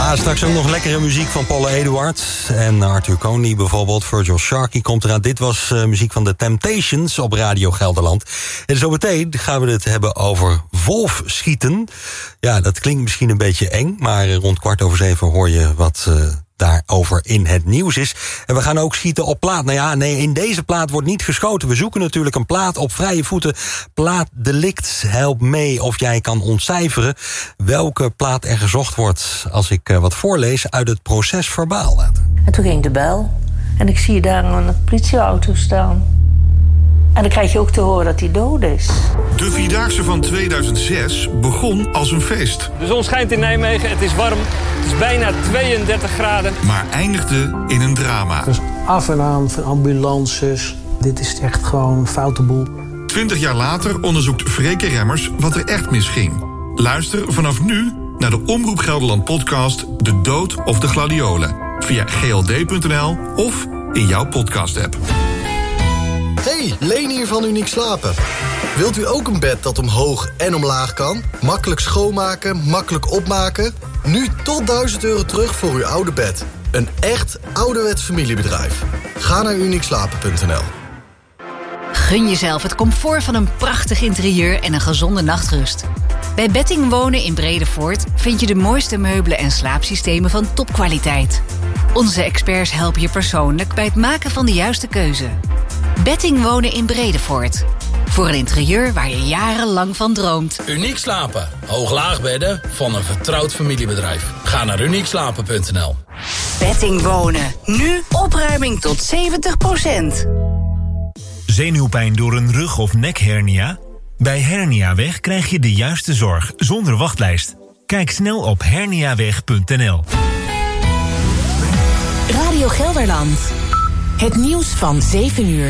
Ja, straks ook nog lekkere muziek van Paul Eduard en Arthur Coney bijvoorbeeld. Virgil Sharkey komt eraan. Dit was muziek van The Temptations op Radio Gelderland. En zo meteen gaan we het hebben over wolfschieten. Ja, dat klinkt misschien een beetje eng, maar rond 6:15 hoor je wat daarover in het nieuws is. En we gaan ook schieten op plaat. Nou ja, nee, in deze plaat wordt niet geschoten. We zoeken natuurlijk een plaat op vrije voeten. Plaatdelict, help mee of jij kan ontcijferen welke plaat er gezocht wordt als ik wat voorlees uit het proces-verbaal. En toen ging de bel en ik zie daar een politieauto staan. En dan krijg je ook te horen dat hij dood is. De Vierdaagse van 2006 begon als een feest. De zon schijnt in Nijmegen, het is warm. Het is bijna 32 graden. Maar eindigde in een drama. Dus af en aan van ambulances. Dit is echt gewoon een foute boel. 20 jaar later onderzoekt Freke Remmers wat er echt misging. Luister vanaf nu naar de Omroep Gelderland podcast De Dood of de Gladiolen. Via gld.nl of in jouw podcast-app. Hey, Leen hier van Uniek Slapen. Wilt u ook een bed dat omhoog en omlaag kan? Makkelijk schoonmaken, makkelijk opmaken? Nu tot €1000 terug voor uw oude bed. Een echt ouderwets familiebedrijf. Ga naar uniekslapen.nl. Gun jezelf het comfort van een prachtig interieur en een gezonde nachtrust. Bij Betting Wonen in Bredevoort vind je de mooiste meubelen en slaapsystemen van topkwaliteit. Onze experts helpen je persoonlijk bij het maken van de juiste keuze. Betting Wonen in Bredevoort. Voor een interieur waar je jarenlang van droomt. Uniek Slapen. Hoog-laag bedden van een vertrouwd familiebedrijf. Ga naar uniekslapen.nl. Betting Wonen. Nu opruiming tot 70%. Zenuwpijn door een rug- of nekhernia? Bij Herniaweg krijg je de juiste zorg zonder wachtlijst. Kijk snel op herniaweg.nl. Radio Gelderland. Het nieuws van 7 uur.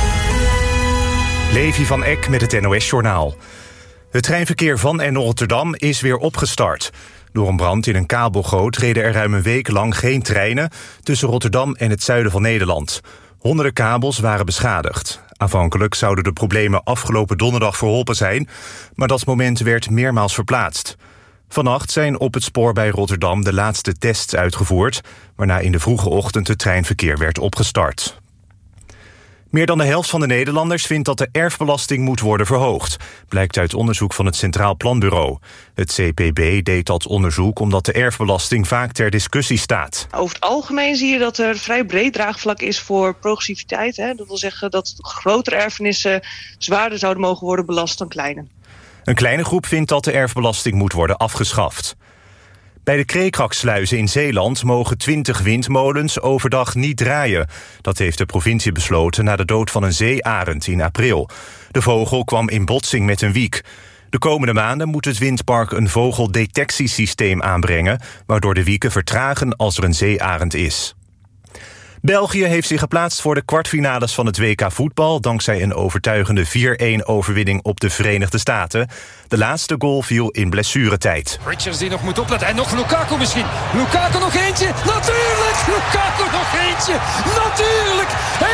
Levi van Eck met het NOS-journaal. Het treinverkeer van en Rotterdam is weer opgestart. Door een brand in een kabelgoot reden er ruim een week lang geen treinen tussen Rotterdam en het zuiden van Nederland. Honderden kabels waren beschadigd. Aanvankelijk zouden de problemen afgelopen donderdag verholpen zijn, maar dat moment werd meermaals verplaatst. Vannacht zijn op het spoor bij Rotterdam de laatste tests uitgevoerd, waarna in de vroege ochtend het treinverkeer werd opgestart. Meer dan de helft van de Nederlanders vindt dat de erfbelasting moet worden verhoogd, blijkt uit onderzoek van het Centraal Planbureau. Het CPB deed dat onderzoek omdat de erfbelasting vaak ter discussie staat. Over het algemeen zie je dat er vrij breed draagvlak is voor progressiviteit. Hè? Dat wil zeggen dat grotere erfenissen zwaarder zouden mogen worden belast dan kleine. Een kleine groep vindt dat de erfbelasting moet worden afgeschaft. Bij de Kreekraksluizen in Zeeland mogen 20 windmolens overdag niet draaien. Dat heeft de provincie besloten na de dood van een zeearend in april. De vogel kwam in botsing met een wiek. De komende maanden moet het windpark een vogeldetectiesysteem aanbrengen, waardoor de wieken vertragen als er een zeearend is. België heeft zich geplaatst voor de kwartfinales van het WK voetbal dankzij een overtuigende 4-1 overwinning op de Verenigde Staten. De laatste goal viel in blessuretijd. Richards die nog moet opletten en nog Lukaku misschien. Lukaku nog eentje, natuurlijk! Lukaku nog eentje, natuurlijk!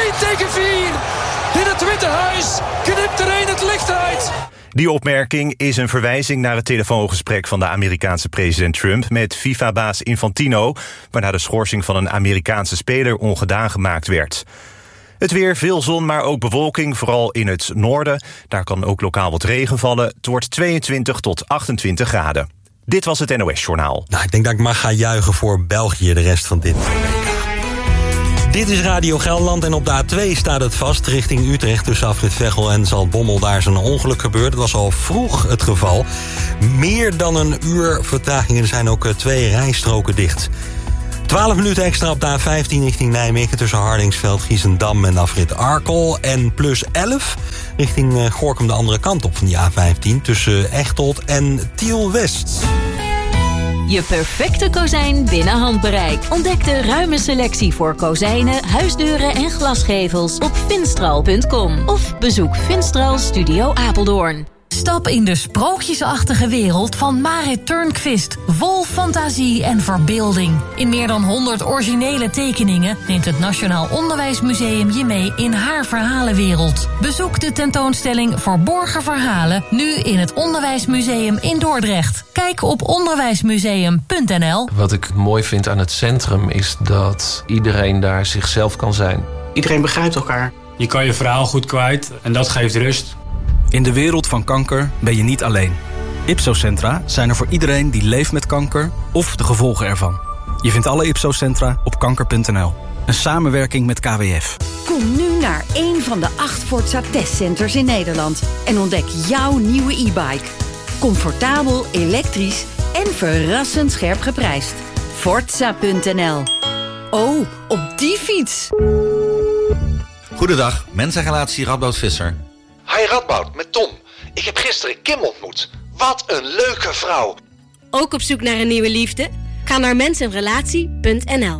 1-4 in het Witte Huis, knipt er een het licht uit. Die opmerking is een verwijzing naar het telefoongesprek van de Amerikaanse president Trump met FIFA-baas Infantino, waarna de schorsing van een Amerikaanse speler ongedaan gemaakt werd. Het weer, veel zon, maar ook bewolking, vooral in het noorden. Daar kan ook lokaal wat regen vallen. Het wordt 22 tot 28 graden. Dit was het NOS-journaal. Nou, ik denk dat ik maar ga juichen voor België de rest van dit WK. Dit is Radio Gelderland en op de A2 staat het vast richting Utrecht. Tussen afrit Veghel en Zaltbommel, daar is een ongeluk gebeurd. Dat was al vroeg het geval. Meer dan een uur vertraging. Er zijn ook 2 rijstroken dicht. 12 minuten extra op de A15 richting Nijmegen tussen Hardingsveld, Giesendam en afrit Arkel. En plus 11 richting Gorinchem de andere kant op van die A15 tussen Echteld en Tiel-West. Je perfecte kozijn binnen handbereik. Ontdek de ruime selectie voor kozijnen, huisdeuren en glasgevels op finstral.com. Of bezoek Finstral Studio Apeldoorn. Stap in de sprookjesachtige wereld van Marit Turnquist. Vol fantasie en verbeelding. In meer dan 100 originele tekeningen neemt het Nationaal Onderwijsmuseum je mee in haar verhalenwereld. Bezoek de tentoonstelling Verborgen Verhalen nu in het Onderwijsmuseum in Dordrecht. Kijk op onderwijsmuseum.nl. Wat ik mooi vind aan het centrum is dat iedereen daar zichzelf kan zijn. Iedereen begrijpt elkaar. Je kan je verhaal goed kwijt en dat geeft rust. In de wereld van kanker ben je niet alleen. Ipso-centra zijn er voor iedereen die leeft met kanker of de gevolgen ervan. Je vindt alle Ipso-centra op kanker.nl. Een samenwerking met KWF. Kom nu naar een van de 8 Forza testcenters in Nederland en ontdek jouw nieuwe e-bike. Comfortabel, elektrisch en verrassend scherp geprijsd. Forza.nl. Oh, op die fiets! Goedendag, mensenrelatie Radboud Visser. Hi Radboud, met Tom. Ik heb gisteren Kim ontmoet. Wat een leuke vrouw. Ook op zoek naar een nieuwe liefde? Ga naar mensenrelatie.nl.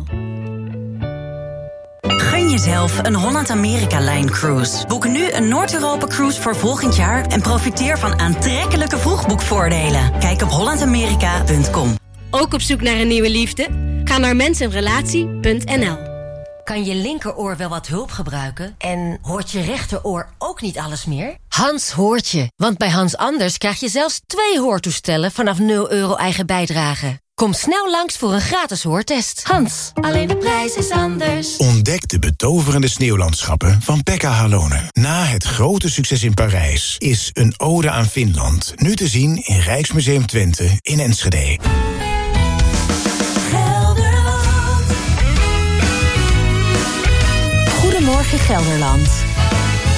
Gun jezelf een Holland-Amerika-Line-cruise. Boek nu een Noord-Europa-cruise voor volgend jaar en profiteer van aantrekkelijke vroegboekvoordelen. Kijk op hollandamerika.com. Ook op zoek naar een nieuwe liefde? Ga naar mensenrelatie.nl. Kan je linkeroor wel wat hulp gebruiken? En hoort je rechteroor ook niet alles meer? Hans hoort je, want bij Hans Anders krijg je zelfs 2 hoortoestellen vanaf €0 eigen bijdrage. Kom snel langs voor een gratis hoortest. Hans, alleen de prijs is anders. Ontdek de betoverende sneeuwlandschappen van Pekka Halonen. Na het grote succes in Parijs is Een ode aan Finland nu te zien in Rijksmuseum Twente in Enschede. Goedemorgen Gelderland.